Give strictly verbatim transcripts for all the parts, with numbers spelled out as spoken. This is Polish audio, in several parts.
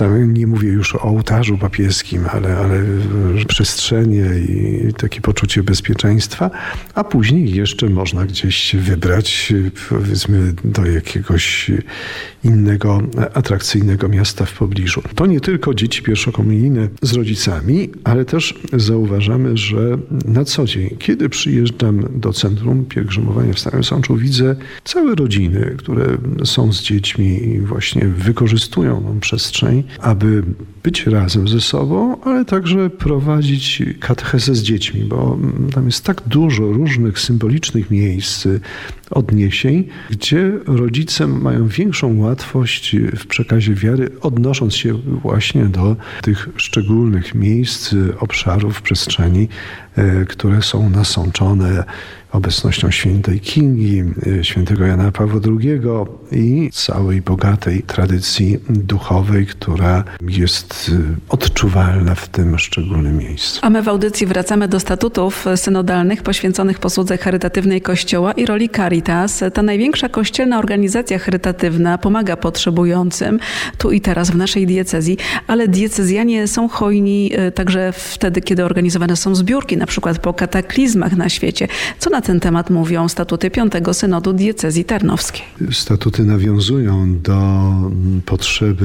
Samym nie mówię już o ołtarzu papieskim, ale, ale przestrzenie i takie poczucie bezpieczeństwa, a później jeszcze można gdzieś się wybrać, powiedzmy, do jakiegoś innego atrakcyjnego miasta w pobliżu. To nie tylko dzieci pierwszokomunijne z rodzicami, ale też zauważamy, że na co dzień, kiedy przyjeżdżam do Centrum Pielgrzymowania w Starym Sączu, widzę całe rodziny, które są z dziećmi i właśnie wykorzystują tą przestrzeń, aby być razem ze sobą, ale także prowadzić katechezę z dziećmi, bo tam jest tak dużo różnych symbolicznych miejsc, odniesień, gdzie rodzice mają większą łatwość w przekazie wiary, odnosząc się właśnie do tych szczególnych miejsc, obszarów, przestrzeni, które są nasączone obecnością świętej Kingi, świętego Jana Pawła drugiego i całej bogatej tradycji duchowej, która jest odczuwalna w tym szczególnym miejscu. A my w audycji wracamy do statutów synodalnych poświęconych posłudze charytatywnej Kościoła i roli Caritas. Ta największa kościelna organizacja charytatywna pomaga potrzebującym tu i teraz w naszej diecezji, ale diecezjanie są hojni także wtedy, kiedy organizowane są zbiórki, na przykład po kataklizmach na świecie. Co na ten temat mówią statuty piątego Synodu Diecezji Tarnowskiej? Statuty nawiązują do potrzeby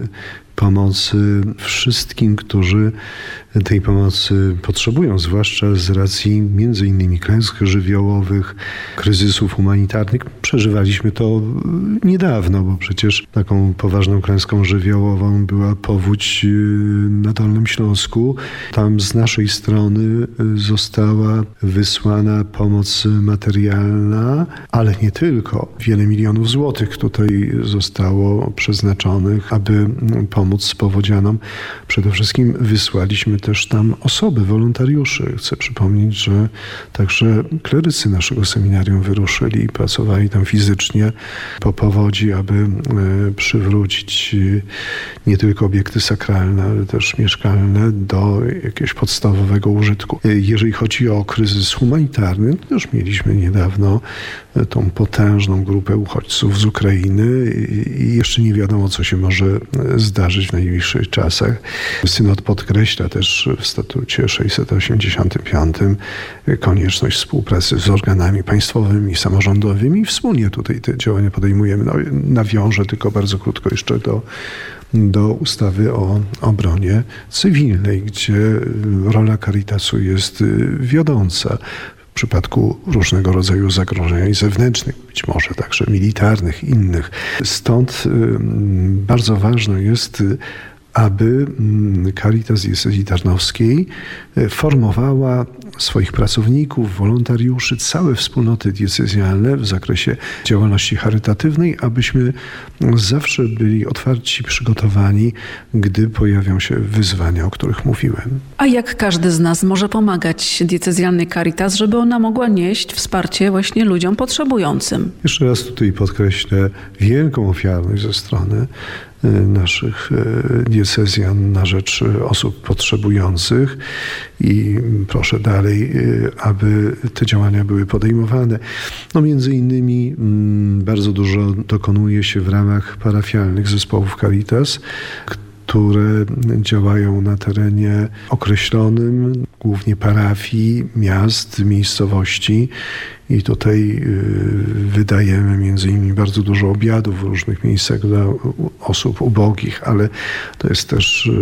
pomocy wszystkim, którzy tej pomocy potrzebują, zwłaszcza z racji między innymi klęsk żywiołowych, kryzysów humanitarnych. Przeżywaliśmy to niedawno, bo przecież taką poważną klęską żywiołową była powódź na Dolnym Śląsku. Tam z naszej strony została wysłana pomoc materialna, ale nie tylko. Wiele milionów złotych tutaj zostało przeznaczonych, aby pomóc powodzianom. Przede wszystkim wysłaliśmy też tam osoby, wolontariuszy. Chcę przypomnieć, że także klerycy naszego seminarium wyruszyli i pracowali tam fizycznie po powodzi, aby przywrócić nie tylko obiekty sakralne, ale też mieszkalne do jakiegoś podstawowego użytku. Jeżeli chodzi o kryzys humanitarny, to już mieliśmy niedawno tą potężną grupę uchodźców z Ukrainy i jeszcze nie wiadomo, co się może zdarzyć w najbliższych czasach. Synod podkreśla też w statucie sześćset osiemdziesiątym piątym konieczność współpracy z organami państwowymi, samorządowymi. Wspólnie tutaj te działania podejmujemy. No, nawiążę tylko bardzo krótko jeszcze do do ustawy o obronie cywilnej, gdzie rola Caritasu jest wiodąca w przypadku różnego rodzaju zagrożeń zewnętrznych, być może także militarnych, innych. Stąd bardzo ważne jest, aby Caritas Diecezji Tarnowskiej formowała swoich pracowników, wolontariuszy, całe wspólnoty diecezjalne w zakresie działalności charytatywnej, abyśmy zawsze byli otwarci, przygotowani, gdy pojawią się wyzwania, o których mówiłem. A jak każdy z nas może pomagać diecezjalnej Caritas, żeby ona mogła nieść wsparcie właśnie ludziom potrzebującym? Jeszcze raz tutaj podkreślę wielką ofiarność ze strony naszych diecezjan na rzecz osób potrzebujących i proszę dalej, aby te działania były podejmowane. No między innymi bardzo dużo dokonuje się w ramach parafialnych zespołów Caritas, które działają na terenie określonym, głównie parafii, miast, miejscowości. I tutaj wydajemy między innymi bardzo dużo obiadów w różnych miejscach dla osób ubogich, ale to jest też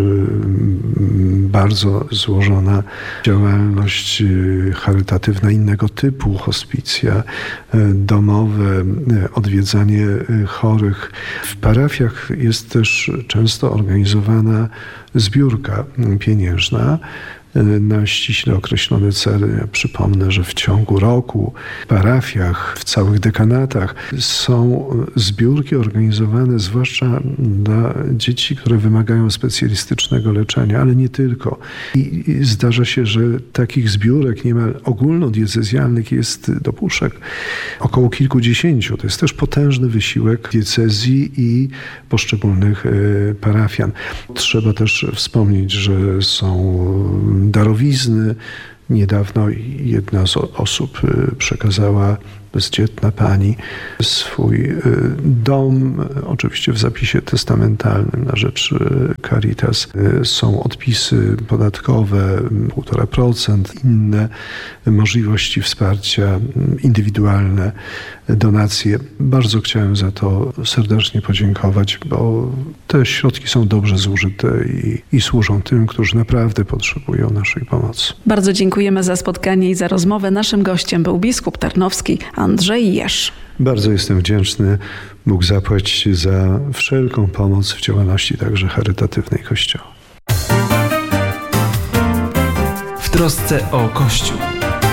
bardzo złożona działalność charytatywna innego typu, hospicja domowe, odwiedzanie chorych. W parafiach jest też często organizowana zbiórka pieniężna na ściśle określone cele. Ja przypomnę, że w ciągu roku w parafiach, w całych dekanatach są zbiórki organizowane zwłaszcza dla dzieci, które wymagają specjalistycznego leczenia, ale nie tylko. I zdarza się, że takich zbiórek niemal ogólnodiecezjalnych jest do puszek około kilkudziesięciu. To jest też potężny wysiłek diecezji i poszczególnych parafian. Trzeba też wspomnieć, że są darowizny Niedawno jedna z osób przekazała, bezdzietna pani, swój dom, oczywiście w zapisie testamentalnym na rzecz Caritas. Są odpisy podatkowe, półtora procent, inne możliwości wsparcia, indywidualne donacje. Bardzo chciałem za to serdecznie podziękować, bo te środki są dobrze zużyte i, i służą tym, którzy naprawdę potrzebują naszej pomocy. Bardzo dziękujemy za spotkanie i za rozmowę. Naszym gościem był biskup tarnowski Andrzej Jerz. Bardzo jestem wdzięczny. Bóg zapłać za wszelką pomoc w działalności także charytatywnej Kościoła. W trosce o Kościół.